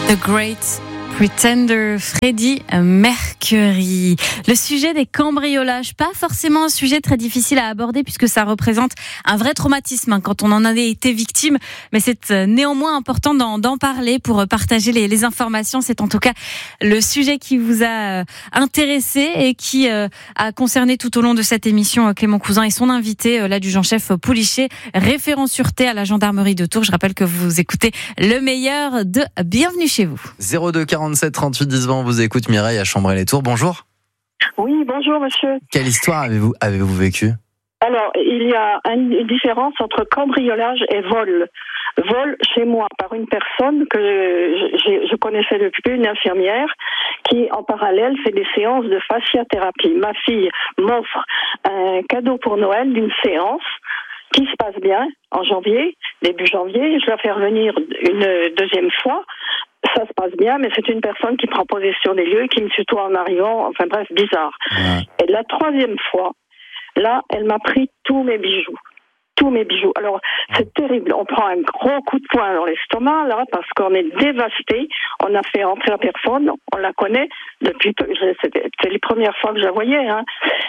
The Great Pretender, Freddie Mercury. Le sujet des cambriolages, pas forcément un sujet très difficile à aborder puisque ça représente un vrai traumatisme quand on en a été victime, mais c'est néanmoins important d'en parler pour partager les informations. C'est en tout cas le sujet qui vous a intéressé et qui a concerné tout au long de cette émission Clément Cousin et son invité, l'adjudant-chef Poulichet, référent sûreté à la gendarmerie de Tours. Je rappelle que vous écoutez le meilleur de Bienvenue chez vous. 02 47 38 10 20, on vous écoute. Mireille à Chambray-les-Tours, bonjour. Oui, bonjour monsieur. Quelle histoire avez-vous vécu ? Alors, il y a une différence entre cambriolage et vol. Vol chez moi par une personne que je connaissais depuis, une infirmière, qui en parallèle fait des séances de fasciathérapie. Ma fille m'offre un cadeau pour Noël d'une séance qui se passe bien en janvier, début janvier. Je la fais revenir une deuxième fois. Ça se passe bien, mais c'est une personne qui prend possession des lieux et qui me tutoie en arrivant, enfin bref, bizarre. Ouais. Et la troisième fois, là, elle m'a pris tous mes bijoux. Tous mes bijoux. Alors, c'est terrible. On prend un gros coup de poing dans l'estomac, là, parce qu'on est dévasté. On a fait entrer la personne, on la connaît depuis peu. C'est les premières fois que je la voyais, hein.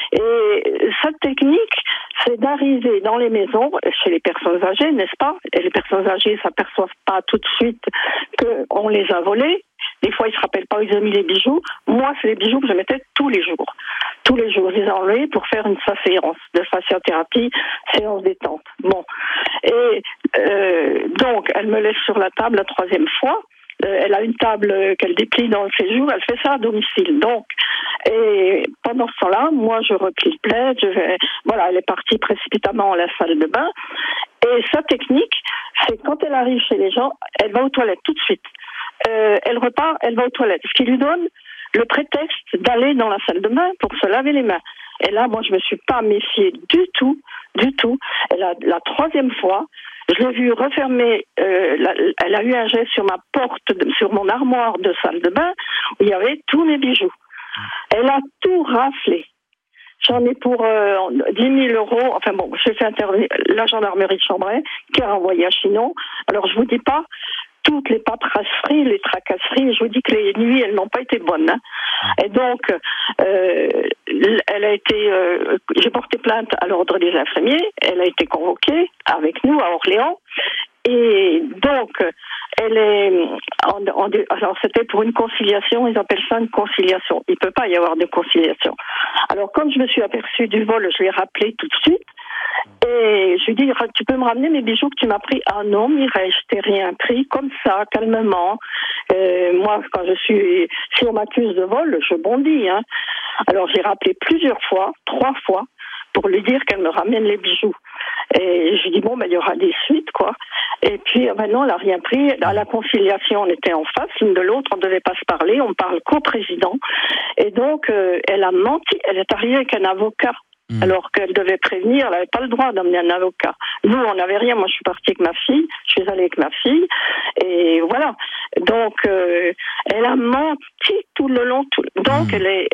Et cette technique, c'est d'arriver dans les maisons, chez les personnes âgées, n'est-ce pas? Et les personnes âgées ne s'aperçoivent pas tout de suite qu'on les a volés. Des fois, ils ne se rappellent pas où ils ont mis les bijoux. Moi, c'est les bijoux que je mettais tous les jours. Tous les jours, je les ai enlevés pour faire une séance de fasciathérapie, séance détente. Bon. Et donc, elle me laisse sur la table la troisième fois. Elle a une table qu'elle déplie dans le séjour. Elle fait ça à domicile. Donc, et pendant ce temps-là, moi, je replie le plaid. Voilà, elle est partie précipitamment à la salle de bain. Et sa technique, c'est quand elle arrive chez les gens, elle va aux toilettes tout de suite. Elle repart, elle va aux toilettes. Ce qui lui donne le prétexte d'aller dans la salle de bain pour se laver les mains. Et là, moi, je me suis pas méfiée du tout. Et la troisième fois, je l'ai vue refermer, elle a eu un geste sur ma porte, sur mon armoire de salle de bain, où il y avait tous mes bijoux. Elle a tout raflé. J'en ai pour 10 000 €. Enfin bon, j'ai fait intervenir la gendarmerie de Chambray, qui a renvoyé à Chinon. Alors, je vous dis pas toutes les paperasseries, les tracasseries, je vous dis que les nuits, elles n'ont pas été bonnes. Hein. Et donc, elle a été, j'ai porté plainte à l'ordre des infirmiers, elle a été convoquée avec nous à Orléans, et donc, elle est, alors c'était pour une conciliation, ils appellent ça une conciliation. Il ne peut pas y avoir de conciliation. Alors, comme je me suis aperçue du vol, je lui ai rappelé tout de suite, et je lui dis, tu peux me ramener mes bijoux que tu m'as pris? Ah non, Mireille, je t'ai rien pris, comme ça, calmement. Moi, si on m'accuse de vol, je bondis, hein. Alors j'ai rappelé plusieurs fois, 3 fois, pour lui dire qu'elle me ramène les bijoux. Et je lui dis, bon, il y aura des suites, quoi. Et puis, maintenant, elle n'a rien pris. À la conciliation, on était en face, l'une de l'autre, on ne devait pas se parler, on parle qu'au président. Et donc, elle a menti, elle est arrivée avec un avocat. Alors qu'elle devait prévenir, elle n'avait pas le droit d'emmener un avocat. Nous, on n'avait rien. Moi, je suis partie avec ma fille. Je suis allée avec ma fille. Et voilà. Donc, elle a menti tout le long. Donc, elle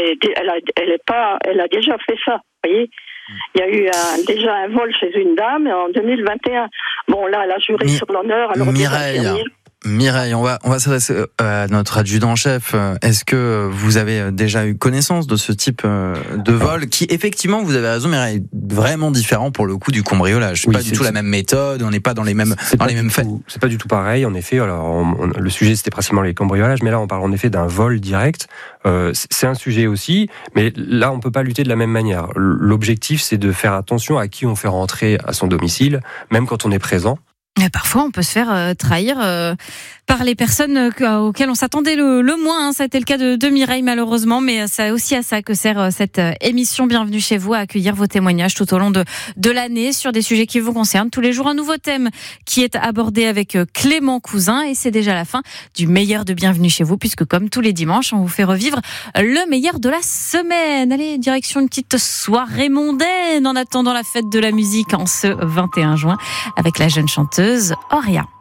a déjà fait ça. Vous voyez? Il y a eu déjà un vol chez une dame en 2021. Bon, là, elle a juré sur l'honneur. Mireille, on va s'adresser à notre adjudant-chef. Est-ce que vous avez déjà eu connaissance de ce type de vol qui, effectivement, vous avez raison, Mireille, est vraiment différent pour le coup du cambriolage. C'est pas du tout la même méthode, on n'est pas dans les mêmes faits. C'est pas du tout pareil, en effet. Alors, le sujet, c'était principalement les cambriolages, mais là, on parle en effet d'un vol direct. C'est un sujet aussi, mais là, on peut pas lutter de la même manière. L'objectif, c'est de faire attention à qui on fait rentrer à son domicile, même quand on est présent. Mais parfois, on peut se faire trahir par les personnes auxquelles on s'attendait le moins. Hein. Ça a été le cas de Mireille, malheureusement. Mais c'est aussi à ça que sert cette émission Bienvenue chez vous, à accueillir vos témoignages tout au long de l'année sur des sujets qui vous concernent. Tous les jours, un nouveau thème qui est abordé avec Clément Cousin. Et c'est déjà la fin du meilleur de Bienvenue chez vous, puisque comme tous les dimanches, on vous fait revivre le meilleur de la semaine. Allez, direction une petite soirée mondaine en attendant la fête de la musique en ce 21 juin avec la jeune chanteuse Auria.